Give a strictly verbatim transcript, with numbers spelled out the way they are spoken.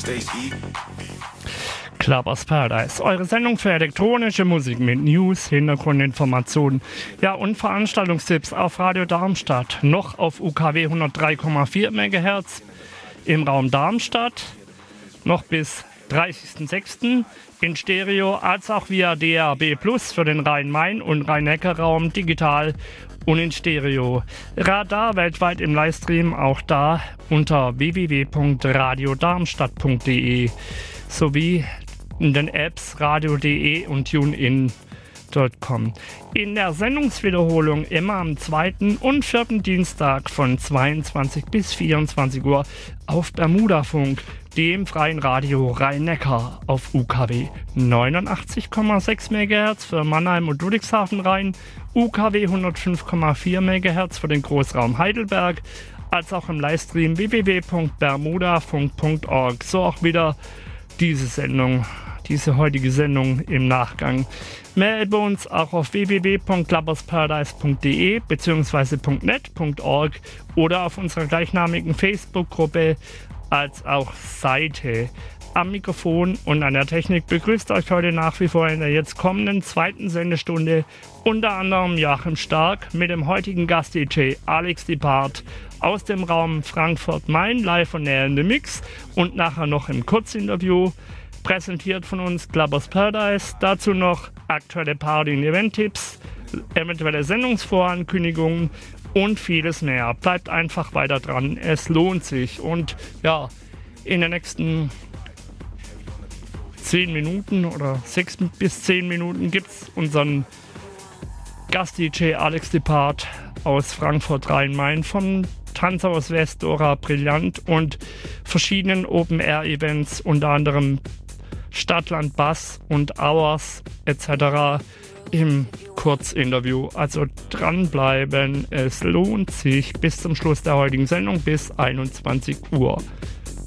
Clubbers Paradise, eure Sendung für elektronische Musik mit News, Hintergrundinformationen, ja und Veranstaltungstipps auf Radio Darmstadt, noch auf U K W hundertdrei Komma vier Megahertz im Raum Darmstadt, noch bis dreißigsten sechsten in Stereo, als auch via D A B Plus für den Rhein-Main- und Rhein-Neckar-Raum digital und in Stereo. Radar weltweit im Livestream, auch da unter w w w punkt radio darmstadt punkt d e sowie in den Apps radio punkt d e und TuneIn punkt com. In der Sendungswiederholung immer am zweiten und vierten Dienstag von zweiundzwanzig bis vierundzwanzig Uhr auf Bermudafunk, dem freien Radio Rhein-Neckar auf U K W neunundachtzig Komma sechs Megahertz für Mannheim und Ludwigshafen Rhein, U K W hundertfünf Komma vier Megahertz für den Großraum Heidelberg, als auch im Livestream w w w punkt bermudafunk punkt org. So auch wieder diese Sendung, diese heutige Sendung im Nachgang. Mehr über uns auch auf w w w punkt clubbers paradise punkt d e bzw. .net punkt org oder auf unserer gleichnamigen Facebook-Gruppe als auch Seite. Am Mikrofon und an der Technik begrüßt euch heute nach wie vor in der jetzt kommenden zweiten Sendestunde unter anderem Joachim Stark mit dem heutigen Gast-D J Alex Depart aus dem Raum Frankfurt-Main, live und näher in the Mix und nachher noch im Kurzinterview. Präsentiert von uns Clubbers Paradise, dazu noch aktuelle Party- und Event-Tipps, eventuelle Sendungsvorankündigungen und vieles mehr. Bleibt einfach weiter dran, es lohnt sich. Und ja, in den nächsten zehn Minuten oder sechs bis zehn Minuten gibt es unseren Gast-D J Alex Depart aus Frankfurt Rhein-Main vom Tanzhaus West, Dora Brillant und verschiedenen Open-Air-Events, unter anderem Stadtland Bass und Hours et cetera im Kurzinterview. Also dranbleiben, es lohnt sich bis zum Schluss der heutigen Sendung bis einundzwanzig Uhr.